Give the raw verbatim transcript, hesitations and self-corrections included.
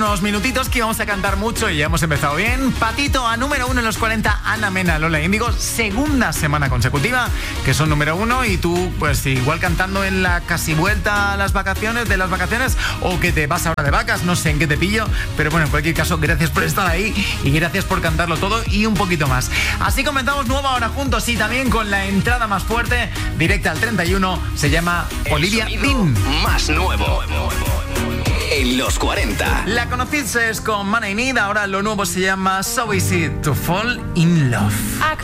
Unos minutitos que íbamos a cantar mucho y ya hemos empezado bien. Patito a número uno en los cuarenta, Ana Mena, Lola Índigo, segunda semana consecutiva que son número uno, y tú pues igual cantando en la casi vuelta a las vacaciones, de las vacaciones, o que te vas ahora de vacas, no sé en qué te pillo, pero bueno, en cualquier caso, gracias por estar ahí y gracias por cantarlo todo y un poquito más. Así comenzamos nueva hora juntos y también con la entrada más fuerte, directa al treinta y uno, se llama Olivia Dean. Más nuevo en los cuarenta. La conociste con Man I Need, ahora lo nuevo se llama So Easy to Fall in Love.